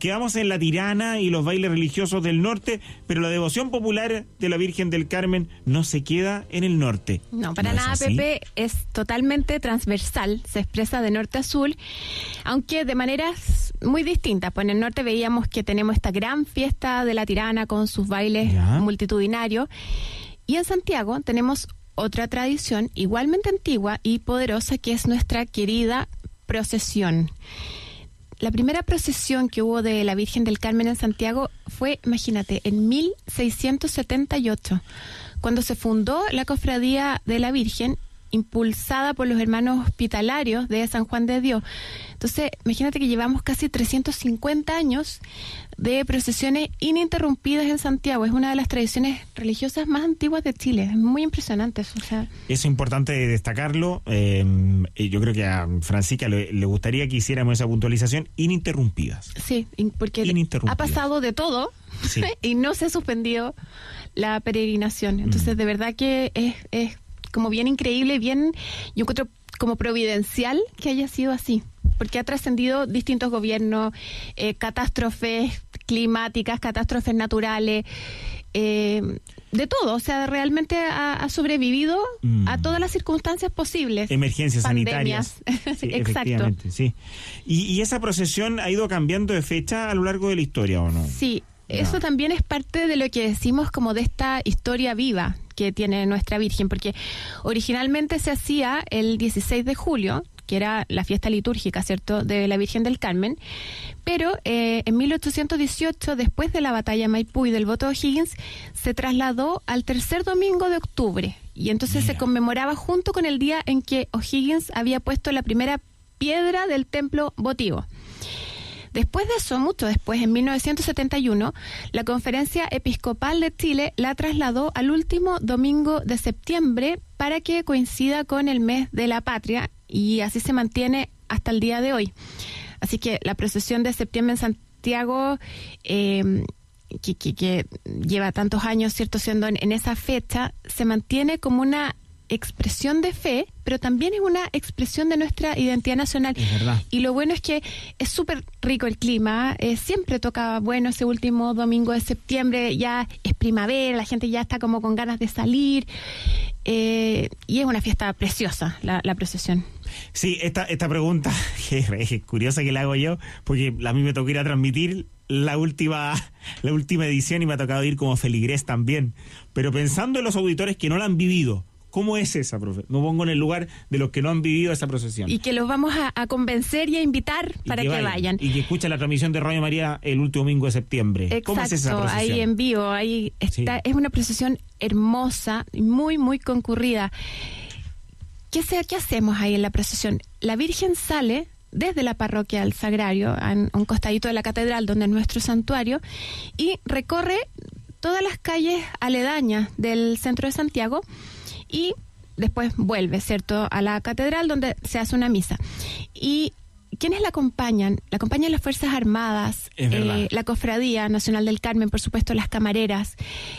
quedamos en la Tirana y los bailes religiosos del norte, pero la devoción popular de la Virgen del Carmen no se queda en el norte. No, para ¿No nada, Pepe, es totalmente transversal, se expresa de norte a sur, aunque de maneras muy distintas. Pues en el norte veíamos que tenemos esta gran fiesta de la Tirana con sus bailes multitudinarios, y en Santiago tenemos otra tradición igualmente antigua y poderosa, que es nuestra querida procesión. La primera procesión que hubo de la Virgen del Carmen en Santiago fue, imagínate, en 1678, cuando se fundó la Cofradía de la Virgen, impulsada por los hermanos hospitalarios de San Juan de Dios. Entonces, imagínate que llevamos casi 350 años de procesiones ininterrumpidas en Santiago. Es una de las tradiciones religiosas más antiguas de Chile. Es muy impresionante eso. O sea, es importante destacarlo. Yo creo que a Francisca le gustaría que hiciéramos esa puntualización: ininterrumpidas. Sí, porque ha pasado de todo, sí, y no se ha suspendido la peregrinación. Entonces, de verdad que es como bien increíble, bien, yo encuentro como providencial que haya sido así, porque ha trascendido distintos gobiernos, catástrofes climáticas, catástrofes naturales, de todo. O sea, realmente ha sobrevivido a todas las circunstancias posibles. Emergencias pandemias sanitarias. Sí, exacto. Sí. ¿Y esa procesión ha ido cambiando de fecha a lo largo de la historia, o no? Sí. Eso también es parte de lo que decimos como de esta historia viva que tiene nuestra Virgen, porque originalmente se hacía el 16 de julio, que era la fiesta litúrgica, ¿cierto?, de la Virgen del Carmen, pero en 1818, después de la batalla de Maipú y del voto de O'Higgins, se trasladó al tercer domingo de octubre, y entonces se conmemoraba junto con el día en que O'Higgins había puesto la primera piedra del templo votivo. Después de eso, mucho después, en 1971, la Conferencia Episcopal de Chile la trasladó al último domingo de septiembre para que coincida con el mes de la patria, y así se mantiene hasta el día de hoy. Así que la procesión de septiembre en Santiago, que lleva tantos años, ¿cierto?, siendo en esa fecha, se mantiene como una expresión de fe, pero también es una expresión de nuestra identidad nacional. Es verdad. Y lo bueno es que es súper rico el clima, siempre toca bueno ese último domingo de septiembre, ya es primavera, la gente ya está como con ganas de salir, y es una fiesta preciosa la procesión. Sí, esta pregunta que es curiosa que la hago yo, porque a mí me tocó ir a transmitir la última edición y me ha tocado ir como feligrés también, pero pensando en los auditores que no la han vivido, ¿cómo es esa, profe? Me pongo en el lugar de los que no han vivido esa procesión. Y que los vamos a convencer y a invitar para que vayan. Y que escuchen la transmisión de Radio María el último domingo de septiembre. Exacto, ¿cómo es esa procesión? Ahí en vivo, ahí está. Sí. Es una procesión hermosa, muy, muy concurrida. ¿Qué hacemos ahí en la procesión? La Virgen sale desde la parroquia al Sagrario, a un costadito de la catedral, donde es nuestro santuario, y recorre todas las calles aledañas del centro de Santiago, y después vuelve, ¿cierto?, a la catedral, donde se hace una misa. ¿Y quiénes la acompañan? La acompañan las Fuerzas Armadas, la Cofradía Nacional del Carmen, por supuesto, las camareras,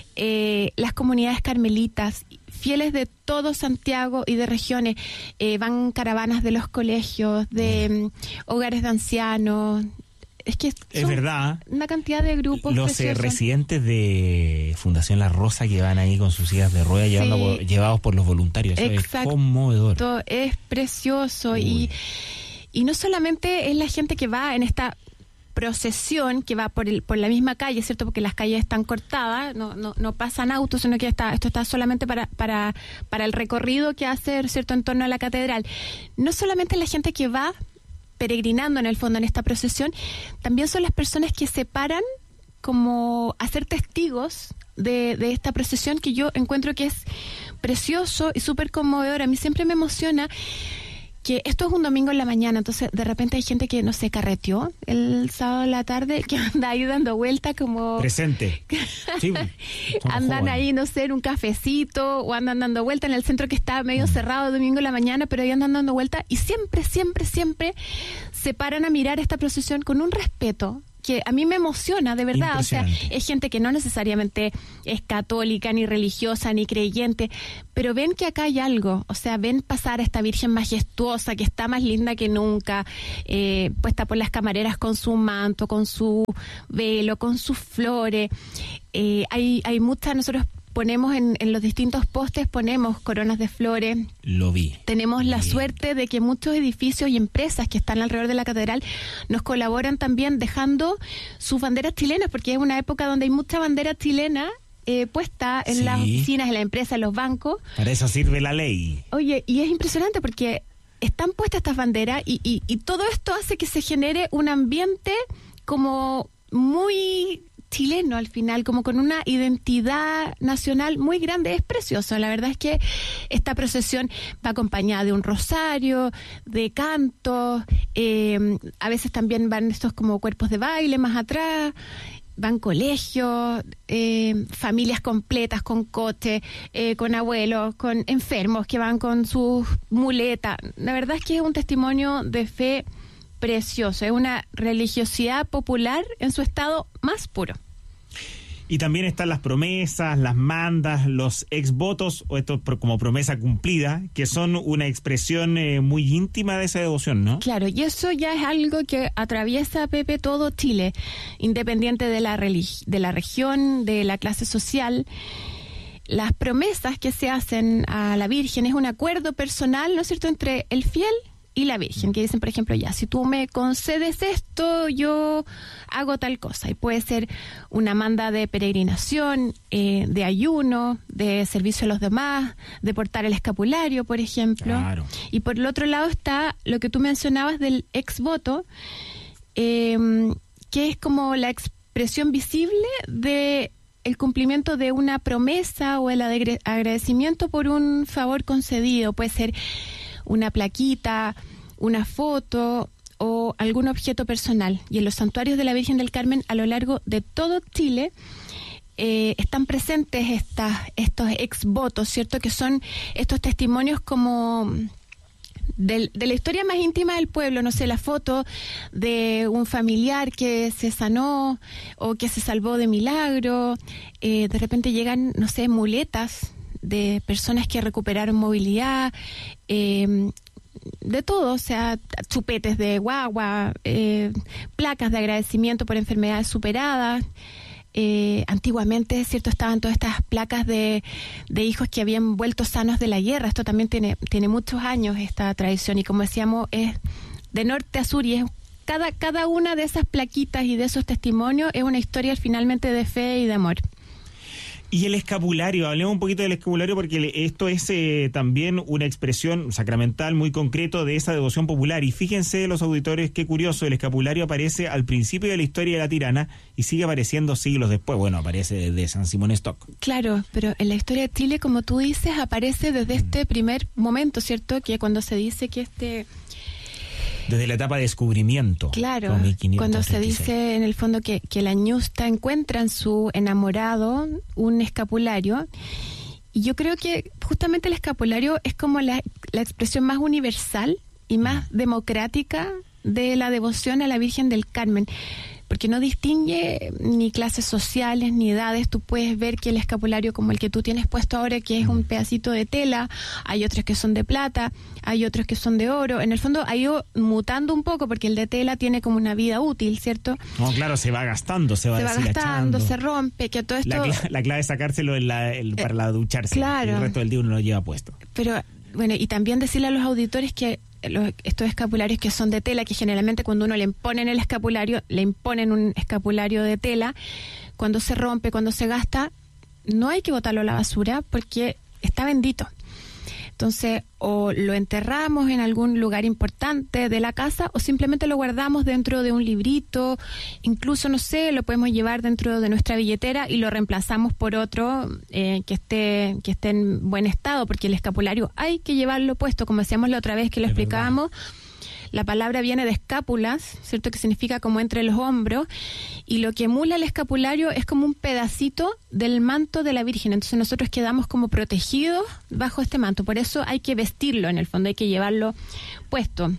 las comunidades carmelitas, fieles de todo Santiago y de regiones. Van caravanas de los colegios, de hogares de ancianos. Es que es verdad, una cantidad de grupos. Los residentes de Fundación La Rosa que van ahí con sus sillas de ruedas, llevados por los voluntarios. Eso es conmovedor. Es precioso. Y no solamente es la gente que va en esta procesión, que va por la misma calle, ¿cierto?, porque las calles están cortadas, no pasan autos, sino que esto está solamente para el recorrido que hace, ¿cierto?, en torno a la catedral. No solamente la gente que va peregrinando en el fondo en esta procesión, también son las personas que se paran como a ser testigos de esta procesión, que yo encuentro que es precioso y súper conmovedor. A mí siempre me emociona que esto es un domingo en la mañana, entonces de repente hay gente que, no sé, carreteó el sábado en la tarde, que anda ahí dando vuelta como... Presente. Sí, andan jóvenes ahí, no sé, en un cafecito, o andan dando vuelta en el centro que está medio cerrado domingo en la mañana, pero ahí andan dando vuelta, y siempre se paran a mirar esta procesión con un respeto que a mí me emociona, de verdad. O sea, es gente que no necesariamente es católica, ni religiosa, ni creyente, pero ven que acá hay algo. O sea, ven pasar a esta Virgen majestuosa, que está más linda que nunca, puesta por las camareras con su manto, con su velo, con sus flores. Hay muchas, nosotros ponemos en los distintos postes, ponemos coronas de flores. Lo vi. Tenemos la suerte de que muchos edificios y empresas que están alrededor de la catedral nos colaboran también dejando sus banderas chilenas, porque es una época donde hay mucha bandera chilena puesta en las oficinas, en las empresas, en los bancos. Para eso sirve la ley. Oye, y es impresionante porque están puestas estas banderas y todo esto hace que se genere un ambiente como muy chileno al final, como con una identidad nacional muy grande. Es precioso. La verdad es que esta procesión va acompañada de un rosario, de cantos, a veces también van estos como cuerpos de baile más atrás, van colegios, familias completas con coche, con abuelos, con enfermos que van con sus muletas. La verdad es que es un testimonio de fe precioso, es una religiosidad popular en su estado más puro. Y también están las promesas, las mandas, los exvotos, o esto como promesa cumplida, que son una expresión muy íntima de esa devoción, ¿no? Claro, y eso ya es algo que atraviesa, Pepe, todo Chile, independiente de la región, de la clase social. Las promesas que se hacen a la Virgen es un acuerdo personal, ¿no es cierto?, entre el fiel y la Virgen, que dicen, por ejemplo, ya, si tú me concedes esto, yo hago tal cosa. Y puede ser una manda de peregrinación, de ayuno, de servicio a los demás, de portar el escapulario, por ejemplo. Claro. Y por el otro lado está lo que tú mencionabas del exvoto, que es como la expresión visible de el cumplimiento de una promesa o el agradecimiento por un favor concedido. Puede ser una plaquita, una foto o algún objeto personal. Y en los santuarios de la Virgen del Carmen a lo largo de todo Chile están presentes estos exvotos, ¿cierto? Que son estos testimonios como de la historia más íntima del pueblo, no sé, la foto de un familiar que se sanó o que se salvó de milagro. De repente llegan, no sé, muletas de personas que recuperaron movilidad, de todo, o sea, chupetes de guagua, placas de agradecimiento por enfermedades superadas. Antiguamente, ¿cierto?, estaban todas estas placas de hijos que habían vuelto sanos de la guerra. Esto también tiene muchos años, esta tradición, y como decíamos, es de norte a sur, y es cada una de esas plaquitas y de esos testimonios es una historia finalmente de fe y de amor. Y el escapulario, hablemos un poquito del escapulario, porque esto es también una expresión sacramental muy concreto de esa devoción popular. Y fíjense los auditores, qué curioso, el escapulario aparece al principio de la historia de la tirana y sigue apareciendo siglos después. Bueno, aparece desde San Simón Stock. Claro, pero en la historia de Chile, como tú dices, aparece desde este primer momento, ¿cierto? Que cuando se dice que desde la etapa de descubrimiento. Claro, cuando se dice en el fondo que la ñusta encuentra en su enamorado un escapulario, y yo creo que justamente el escapulario es como la expresión más universal y más democrática de la devoción a la Virgen del Carmen, porque no distingue ni clases sociales ni edades. Tú puedes ver que el escapulario como el que tú tienes puesto ahora, que es un pedacito de tela, hay otros que son de plata, hay otros que son de oro. En el fondo ha ido mutando un poco porque el de tela tiene como una vida útil, ¿cierto? No, claro, se va gastando, se va gastando, se rompe, que todo esto... La clave es sacárselo para ducharse. Claro. El resto del día uno lo lleva puesto. Pero, bueno, y también decirle a los auditores que estos escapularios que son de tela, que generalmente cuando uno le imponen el escapulario, le imponen un escapulario de tela, cuando se rompe, cuando se gasta, no hay que botarlo a la basura porque está bendito. Entonces, o lo enterramos en algún lugar importante de la casa o simplemente lo guardamos dentro de un librito, incluso, no sé, lo podemos llevar dentro de nuestra billetera y lo reemplazamos por otro que esté en buen estado, porque el escapulario hay que llevarlo puesto, como decíamos la otra vez que lo explicábamos. La palabra viene de escápulas, ¿cierto?, que significa como entre los hombros, y lo que emula el escapulario es como un pedacito del manto de la Virgen. Entonces nosotros quedamos como protegidos bajo este manto. Por eso hay que vestirlo, en el fondo hay que llevarlo puesto.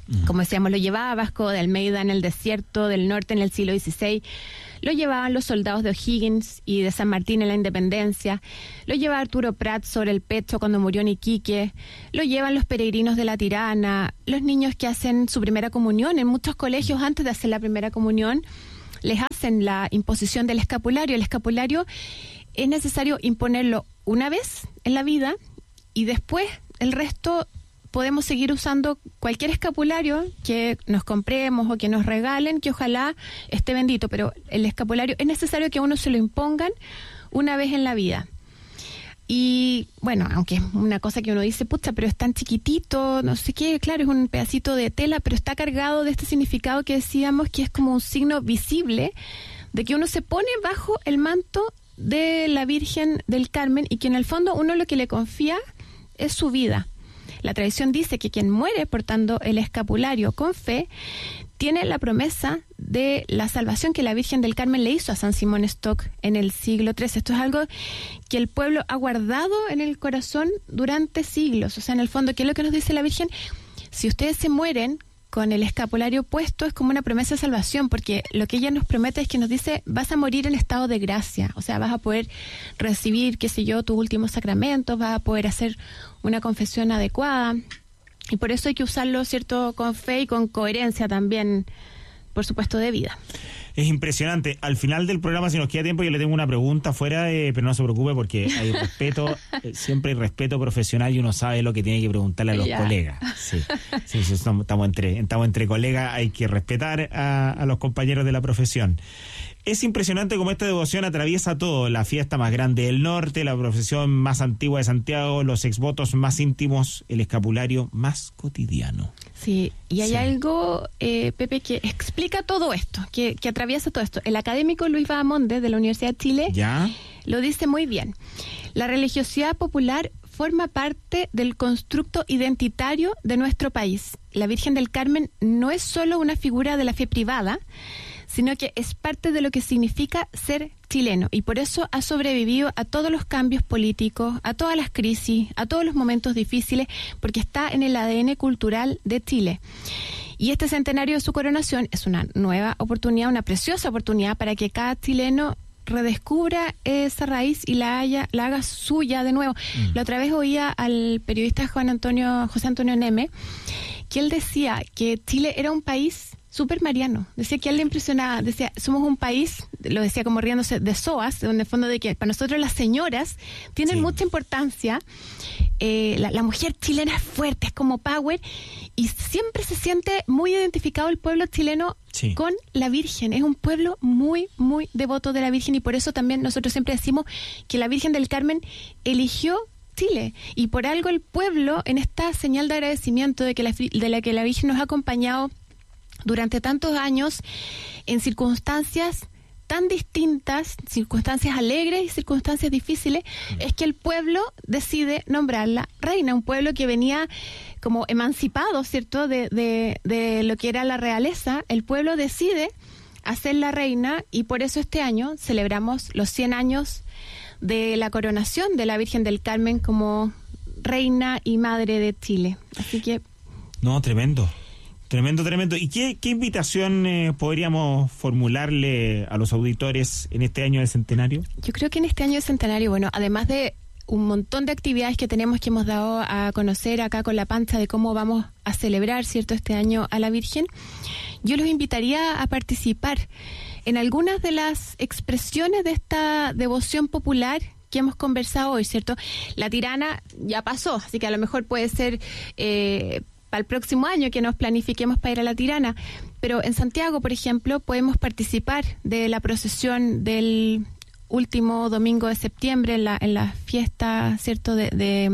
Como decíamos, lo llevaba Vasco de Almeida en el desierto del norte en el siglo XVI, lo llevaban los soldados de O'Higgins y de San Martín en la Independencia, lo lleva Arturo Prat sobre el pecho cuando murió en Iquique, lo llevan los peregrinos de la Tirana, los niños que hacen su primera comunión. En muchos colegios, antes de hacer la primera comunión, les hacen la imposición del escapulario. El escapulario es necesario imponerlo una vez en la vida y después el resto podemos seguir usando cualquier escapulario que nos compremos o que nos regalen, que ojalá esté bendito, pero el escapulario es necesario que a uno se lo impongan una vez en la vida. Y bueno, aunque es una cosa que uno dice, pucha, pero es tan chiquitito, no sé qué, claro, es un pedacito de tela, pero está cargado de este significado que decíamos que es como un signo visible de que uno se pone bajo el manto de la Virgen del Carmen y que en el fondo uno lo que le confía es su vida. La tradición dice que quien muere portando el escapulario con fe tiene la promesa de la salvación que la Virgen del Carmen le hizo a San Simón Stock en el siglo XIII. Esto es algo que el pueblo ha guardado en el corazón durante siglos. O sea, en el fondo, ¿qué es lo que nos dice la Virgen? Si ustedes se mueren con el escapulario puesto, es como una promesa de salvación, porque lo que ella nos promete es que nos dice, vas a morir en estado de gracia. O sea, vas a poder recibir, qué sé yo, tus últimos sacramentos, vas a poder hacer una confesión adecuada. Y por eso hay que usarlo, ¿cierto?, con fe y con coherencia también, por supuesto, de vida. Es impresionante. Al final del programa, si nos queda tiempo, yo le tengo una pregunta fuera, pero no se preocupe porque hay respeto, siempre hay respeto profesional y uno sabe lo que tiene que preguntarle a los colegas. Sí, estamos entre colegas, hay que respetar a los compañeros de la profesión. Es impresionante cómo esta devoción atraviesa todo, la fiesta más grande del norte, la procesión más antigua de Santiago, los exvotos más íntimos, el escapulario más cotidiano. Sí, y hay algo, Pepe, que explica todo esto, que atraviesa todo esto. El académico Luis Bahamonde de la Universidad de Chile lo dice muy bien. La religiosidad popular forma parte del constructo identitario de nuestro país. La Virgen del Carmen no es solo una figura de la fe privada, sino que es parte de lo que significa ser chileno, y por eso ha sobrevivido a todos los cambios políticos, a todas las crisis, a todos los momentos difíciles, porque está en el ADN cultural de Chile. Y este centenario de su coronación es una nueva oportunidad, una preciosa oportunidad para que cada chileno redescubra esa raíz y la haga suya de nuevo. La otra vez oía al periodista José Antonio Neme, que él decía que Chile era un país súper mariano. Decía que a él le impresionaba, decía, somos un país, lo decía como riéndose, de SOAS, en el fondo de que para nosotros las señoras tienen mucha importancia. La mujer chilena es fuerte, es como power, y siempre se siente muy identificado el pueblo chileno con la Virgen. Es un pueblo muy, muy devoto de la Virgen, y por eso también nosotros siempre decimos que la Virgen del Carmen eligió Chile, y por algo el pueblo, en esta señal de agradecimiento de que la Virgen nos ha acompañado durante tantos años en circunstancias tan distintas, circunstancias alegres y circunstancias difíciles, es que el pueblo decide nombrarla reina, un pueblo que venía como emancipado, ¿cierto?, de lo que era la realeza. El pueblo decide hacerla reina, y por eso este año celebramos los 100 años de la coronación de la Virgen del Carmen como reina y madre de Chile. Así que... No, tremendo. Tremendo. ¿Y qué invitación podríamos formularle a los auditores en este año del centenario? Yo creo que en este año del centenario, bueno, además de un montón de actividades que hemos dado a conocer acá con La Pancha de cómo vamos a celebrar, ¿cierto?, este año a la Virgen, yo los invitaría a participar en algunas de las expresiones de esta devoción popular que hemos conversado hoy, ¿cierto? La Tirana ya pasó, así que a lo mejor puede ser... para el próximo año que nos planifiquemos para ir a la Tirana, pero en Santiago, por ejemplo, podemos participar de la procesión del último domingo de septiembre en la fiesta, ¿cierto?, del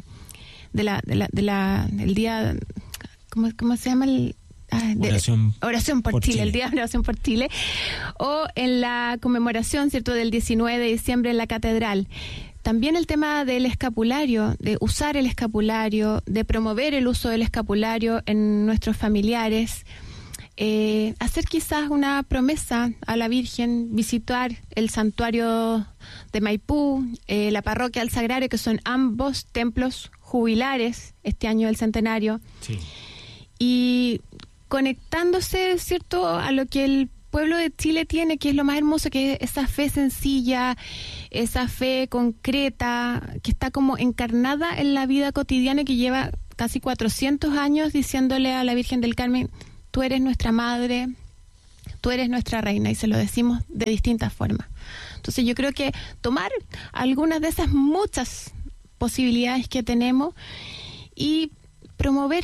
día, ¿cómo se llama? Oración por Chile, el día de Oración por Chile, o en la conmemoración, ¿cierto?, del 19 de diciembre en la catedral. También el tema del escapulario, de usar el escapulario, de promover el uso del escapulario en nuestros familiares, hacer quizás una promesa a la Virgen, visitar el santuario de Maipú, la parroquia del Sagrario, que son ambos templos jubilares este año del centenario. Sí. Y conectándose, ¿cierto?, a lo que el pueblo de Chile tiene, que es lo más hermoso, que es esa fe sencilla, esa fe concreta, que está como encarnada en la vida cotidiana, que lleva casi 400 años diciéndole a la Virgen del Carmen: tú eres nuestra madre, tú eres nuestra reina, y se lo decimos de distintas formas. Entonces yo creo que tomar algunas de esas muchas posibilidades que tenemos y promover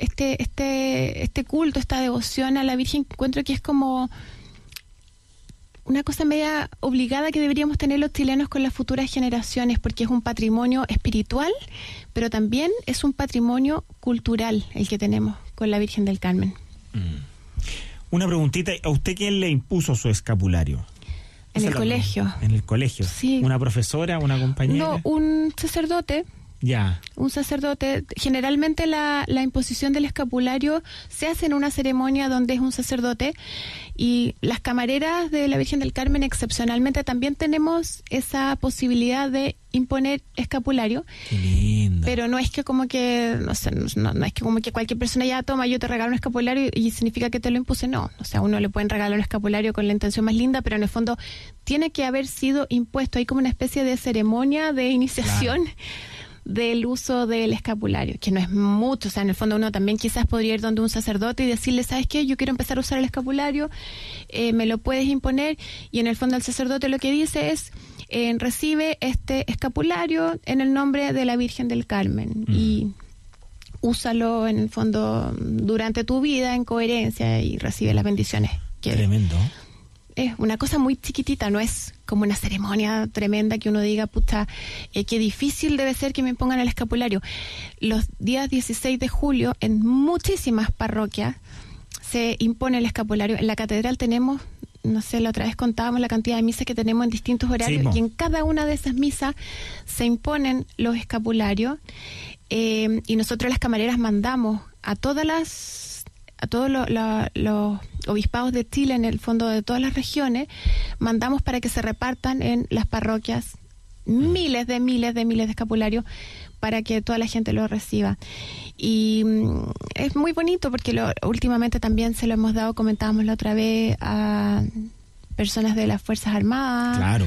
este culto, esta devoción a la Virgen, encuentro que es como una cosa media obligada que deberíamos tener los chilenos con las futuras generaciones, porque es un patrimonio espiritual, pero también es un patrimonio cultural el que tenemos con la Virgen del Carmen. Una preguntita, ¿a usted quién le impuso su escapulario? En el colegio. En el colegio. Sí. ¿Una profesora, una compañera? No, un sacerdote. Ya. Un sacerdote. Generalmente la imposición del escapulario se hace en una ceremonia donde es un sacerdote, y las camareras de la Virgen del Carmen excepcionalmente también tenemos esa posibilidad de imponer escapulario. Qué lindo. Pero no es que como que, no sé, no es que como que cualquier persona ya toma, yo te regalo un escapulario y significa que te lo impuse, no. O sea, uno le pueden regalar un escapulario con la intención más linda, pero en el fondo tiene que haber sido impuesto. Hay como una especie de ceremonia de iniciación. Claro. Del uso del escapulario, que no es mucho. O sea, en el fondo uno también quizás podría ir donde un sacerdote y decirle: ¿sabes qué? Yo quiero empezar a usar el escapulario, me lo puedes imponer, y en el fondo el sacerdote lo que dice es: recibe este escapulario en el nombre de la Virgen del Carmen, y úsalo en el fondo durante tu vida en coherencia y recibe las bendiciones. Tremendo. Es una cosa muy chiquitita, no es como una ceremonia tremenda que uno diga: puta, qué difícil debe ser que me pongan el escapulario. Los días 16 de julio, en muchísimas parroquias, se impone el escapulario. En la catedral tenemos, no sé, la otra vez contábamos la cantidad de misas que tenemos en distintos horarios, y en cada una de esas misas se imponen los escapularios, y nosotros las camareras mandamos a todos los obispados de Chile, en el fondo de todas las regiones, mandamos para que se repartan en las parroquias miles de escapularios para que toda la gente lo reciba. Y es muy bonito porque últimamente también se lo hemos dado, comentábamos la otra vez, a personas de las Fuerzas Armadas, claro,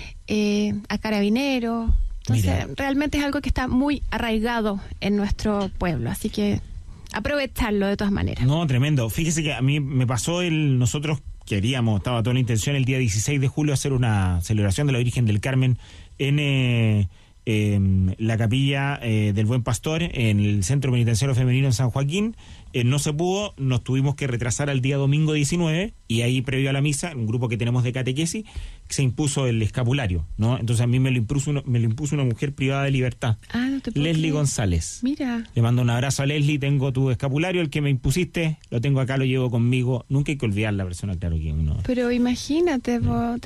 a carabineros. Entonces, realmente es algo que está muy arraigado en nuestro pueblo, así que aprovecharlo de todas maneras. No, tremendo. Fíjese que a mí me pasó nosotros queríamos, estaba toda la intención el día 16 de julio hacer una celebración de la Virgen del Carmen en la capilla del Buen Pastor, en el Centro Penitenciario Femenino en San Joaquín. No se pudo, nos tuvimos que retrasar al día domingo 19, y ahí previo a la misa, un grupo que tenemos de catequesis, se impuso el escapulario, ¿no? Entonces a mí me lo impuso una mujer privada de libertad, Leslie González. Mira. Le mando un abrazo a Leslie: tengo tu escapulario, el que me impusiste, lo tengo acá, lo llevo conmigo. Nunca hay que olvidar la persona, claro que uno. Pero imagínate,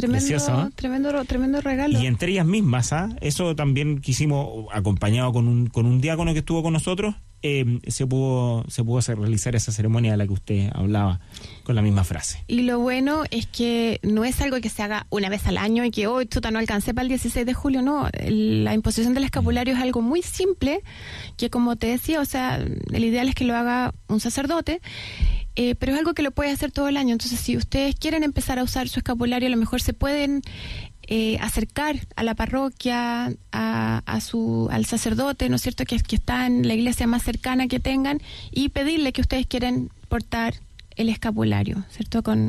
tremendo regalo. Y entre ellas mismas, eso también quisimos, acompañado con un diácono que estuvo con nosotros, se pudo realizar esa ceremonia de la que usted hablaba, con la misma frase. Y lo bueno es que no es algo que se haga una vez al año y que hoy no alcancé para el 16 de julio, no. La imposición del escapulario es algo muy simple, que como te decía, o sea, el ideal es que lo haga un sacerdote, pero es algo que lo puede hacer todo el año. Entonces, si ustedes quieren empezar a usar su escapulario, a lo mejor se pueden acercar a la parroquia, al sacerdote, ¿no es cierto?, que está en la iglesia más cercana que tengan, y pedirle que ustedes quieren portar el escapulario, ¿cierto?, con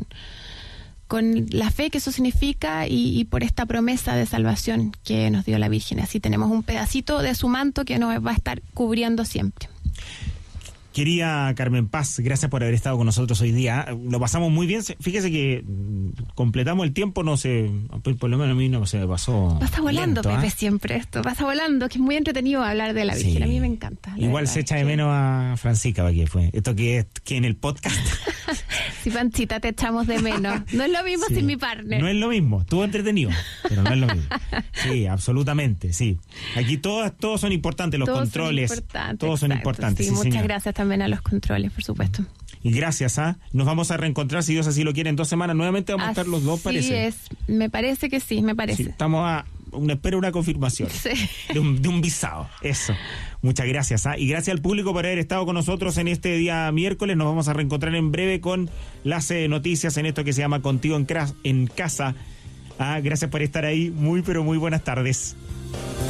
la fe que eso significa, y por esta promesa de salvación que nos dio la Virgen. Así tenemos un pedacito de su manto que nos va a estar cubriendo siempre. Querida Carmen Paz, gracias por haber estado con nosotros hoy día. Lo pasamos muy bien. Fíjese que completamos el tiempo, no sé, por lo menos a mí no se me pasó. Pasa volando, lento, Pepe, siempre esto. Pasa volando, que es muy entretenido hablar de la Virgen. Sí. A mí me encanta. Igual se echa de menos a Francisca, ¿para qué fue? Esto que en el podcast. Sí, Panchita, te echamos de menos. No es lo mismo sin mi partner. No es lo mismo. Estuvo entretenido, pero no es lo mismo. Sí, absolutamente, sí. Aquí todos son importantes, los controles. Todos son importantes. Sí, muchas gracias también a los controles, por supuesto. Y gracias, nos vamos a reencontrar, si Dios así lo quiere, en 2 semanas. Nuevamente vamos a estar los dos, parece. Me parece que sí, me parece. Sí, estamos espero una confirmación de un visado. Eso. Muchas gracias. Y gracias al público por haber estado con nosotros en este día miércoles. Nos vamos a reencontrar en breve con las noticias en esto que se llama Contigo en Casa. Gracias por estar ahí. Muy, pero muy buenas tardes.